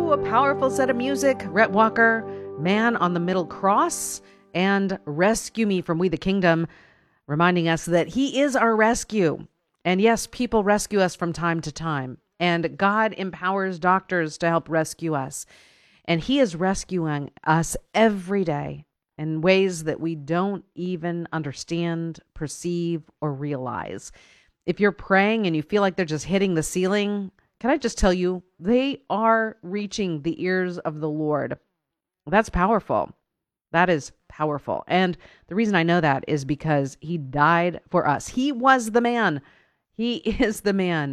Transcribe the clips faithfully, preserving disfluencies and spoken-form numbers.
Ooh, a powerful set of music. Rhett Walker, Man on the Middle Cross, and Rescue Me from We the Kingdom, reminding us that he is our rescue. And yes, people rescue us from time to time. And God empowers doctors to help rescue us. And he is rescuing us every day in ways that we don't even understand, perceive, or realize. If you're praying and you feel like they're just hitting the ceiling, can I just tell you, they are reaching the ears of the Lord. That's powerful. That is powerful. And the reason I know that is because he died for us. He was the man. He is the man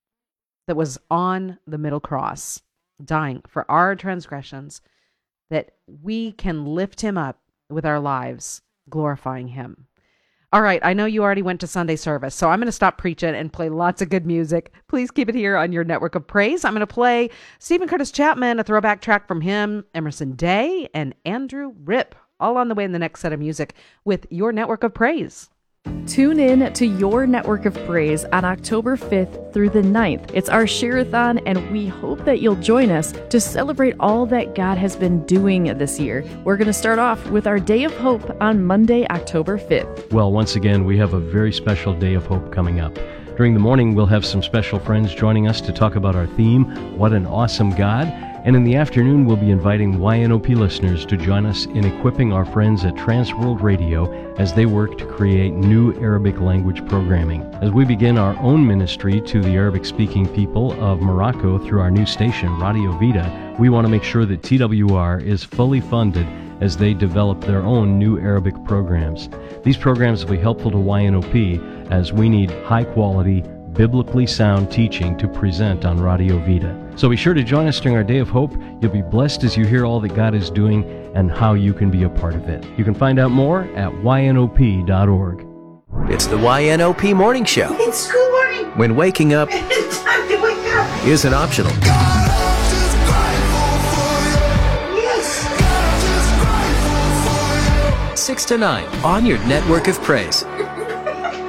that was on the middle cross, dying for our transgressions, that we can lift him up with our lives, glorifying him. All right, I know you already went to Sunday service, so I'm going to stop preaching and play lots of good music. Please keep it here on your network of praise. I'm going to play Stephen Curtis Chapman, a throwback track from him, Emerson Day, and Andrew Ripp, all on the way in the next set of music with your network of praise. Tune in to your network of praise on October fifth through the ninth. It's our Share-a-thon, and we hope that you'll join us to celebrate all that God has been doing this year. We're going to start off with our Day of Hope on Monday, October fifth. Well, once again, we have a very special Day of Hope coming up. During the morning, we'll have some special friends joining us to talk about our theme, What an Awesome God. And in the afternoon, we'll be inviting Y N O P listeners to join us in equipping our friends at Transworld Radio as they work to create new Arabic language programming. As we begin our own ministry to the Arabic-speaking people of Morocco through our new station, Radio Vida, we want to make sure that T W R is fully funded as they develop their own new Arabic programs. These programs will be helpful to Y N O P as we need high-quality, biblically sound teaching to present on Radio Vida. So be sure to join us during our Day of Hope. You'll be blessed as you hear all that God is doing and how you can be a part of it. You can find out more at Y N O P dot org. It's the Y N O P Morning Show. It's school morning. When waking up It's time to wake up. isn't optional. Yes. six to nine on your network of praise.